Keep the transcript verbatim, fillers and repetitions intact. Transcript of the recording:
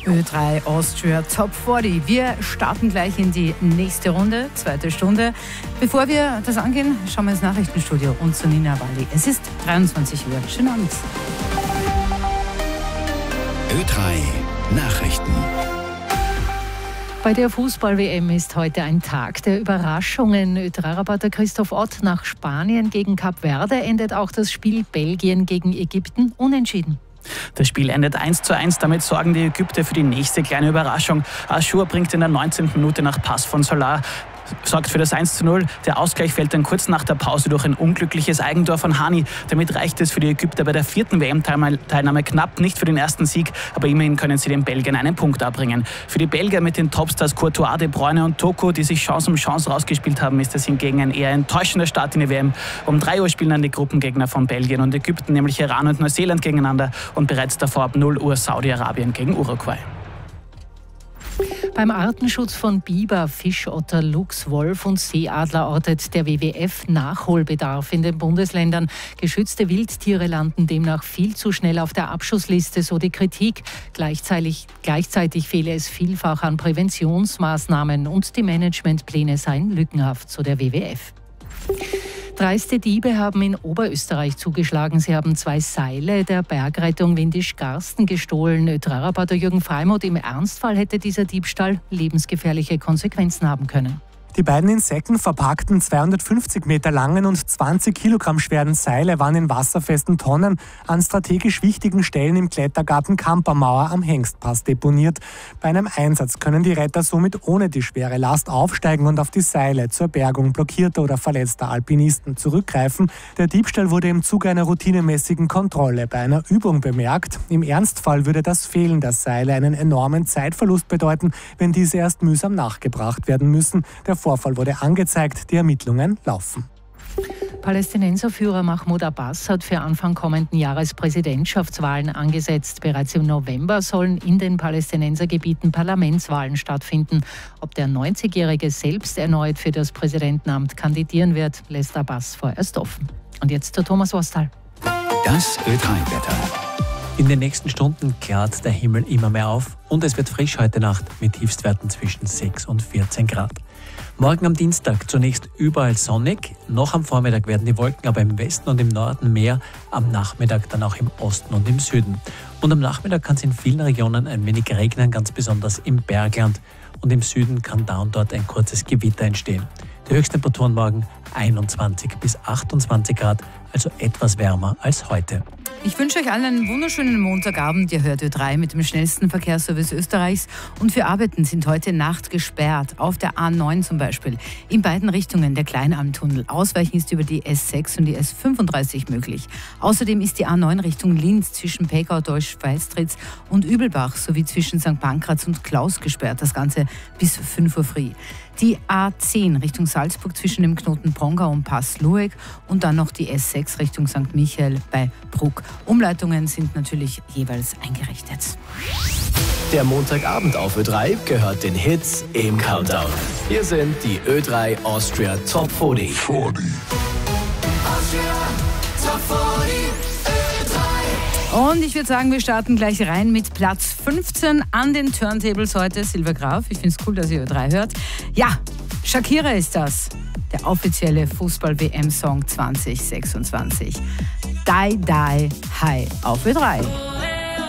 Ö drei Austria Top vierzig. Wir starten gleich in die nächste Runde, zweite Stunde. Bevor wir das angehen, schauen wir ins Nachrichtenstudio und zu Nina Walli. Es ist dreiundzwanzig Uhr. Schönen Abend. Ö drei Nachrichten. Bei der Fußball-W M ist heute ein Tag der Überraschungen. Ö drei Reporter Christoph Ott: Nach Spanien gegen Kap Verde endet auch das Spiel Belgien gegen Ägypten unentschieden. Das Spiel endet eins zu eins, damit sorgen die Ägypter für die nächste kleine Überraschung. Achour bringt in der neunzehnten Minute nach Pass von Solar, sorgt für das eins zu null. Der Ausgleich fällt dann kurz nach der Pause durch ein unglückliches Eigentor von Hani. Damit reicht es für die Ägypter bei der vierten W M-Teilnahme knapp nicht für den ersten Sieg, aber immerhin können sie den Belgiern einen Punkt abbringen. Für die Belgier mit den Topstars Courtois, De Bruyne und Toko, die sich Chance um Chance rausgespielt haben, ist es hingegen ein eher enttäuschender Start in die W M. Um drei Uhr spielen dann die Gruppengegner von Belgien und Ägypten, nämlich Iran und Neuseeland, gegeneinander und bereits davor ab null Uhr Saudi-Arabien gegen Uruguay. Beim Artenschutz von Biber, Fischotter, Luchs, Wolf und Seeadler ortet der W W F Nachholbedarf in den Bundesländern. Geschützte Wildtiere landen demnach viel zu schnell auf der Abschussliste, so die Kritik. Gleichzeitig, gleichzeitig fehle es vielfach an Präventionsmaßnahmen und die Managementpläne seien lückenhaft, so der W W F. Dreiste Diebe haben in Oberösterreich zugeschlagen. Sie haben zwei Seile der Bergrettung Windisch-Garsten gestohlen. Ö drei Reporter Jürgen Freimuth: Im Ernstfall hätte dieser Diebstahl lebensgefährliche Konsequenzen haben können. Die beiden in Säcken verpackten zweihundertfünfzig Meter langen und zwanzig Kilogramm schweren Seile waren in wasserfesten Tonnen an strategisch wichtigen Stellen im Klettergarten Kampermauer am Hengstpass deponiert. Bei einem Einsatz können die Retter somit ohne die schwere Last aufsteigen und auf die Seile zur Bergung blockierter oder verletzter Alpinisten zurückgreifen. Der Diebstahl wurde im Zuge einer routinemäßigen Kontrolle bei einer Übung bemerkt. Im Ernstfall würde das Fehlen der Seile einen enormen Zeitverlust bedeuten, wenn diese erst mühsam nachgebracht werden müssen. Der Vorfall wurde angezeigt, die Ermittlungen laufen. Palästinenserführer Mahmoud Abbas hat für Anfang kommenden Jahres Präsidentschaftswahlen angesetzt. Bereits im November sollen in den Palästinensergebieten Parlamentswahlen stattfinden. Ob der neunzigjährige selbst erneut für das Präsidentenamt kandidieren wird, lässt Abbas vorerst offen. Und jetzt zu Thomas Wostal. Das Ö drei Wetter. In den nächsten Stunden klart der Himmel immer mehr auf und es wird frisch heute Nacht mit Tiefstwerten zwischen sechs und vierzehn Grad. Morgen am Dienstag zunächst überall sonnig, noch am Vormittag werden die Wolken aber im Westen und im Norden mehr, am Nachmittag dann auch im Osten und im Süden. Und am Nachmittag kann es in vielen Regionen ein wenig regnen, ganz besonders im Bergland. Und im Süden kann da und dort ein kurzes Gewitter entstehen. Die Höchsttemperaturen morgen einundzwanzig bis achtundzwanzig Grad, also etwas wärmer als heute. Ich wünsche euch allen einen wunderschönen Montagabend. Ihr hört Ö drei mit dem schnellsten Verkehrsservice Österreichs. Und für Arbeiten sind heute Nacht gesperrt. Auf der A neun zum Beispiel. In beiden Richtungen der Kleinalmtunnel. Ausweichen ist über die S sechs und die S fünfunddreißig möglich. Außerdem ist die A neun Richtung Linz zwischen Pegau, Deutsch-Feistritz und Übelbach sowie zwischen Sankt Pankraz und Klaus gesperrt. Das Ganze bis fünf Uhr früh. Die A zehn Richtung Salzburg zwischen dem Knoten Pongau und Pass-Lueck und dann noch die S sechs Richtung Sankt Michael bei Bruck. Umleitungen sind natürlich jeweils eingerichtet. Der Montagabend auf Ö drei gehört den Hits im Countdown. Hier sind die Ö drei Austria Top vierzig. vierzig. Austria Top vierzig. Und ich würde sagen, wir starten gleich rein mit Platz fünfzehn an den Turntables heute. Silvia Graf, ich finde es cool, dass ihr Ö drei hört. Ja, Shakira ist das. Der offizielle Fußball-W M-Song zwanzig sechsundzwanzig. Die, die, hi auf Ö drei.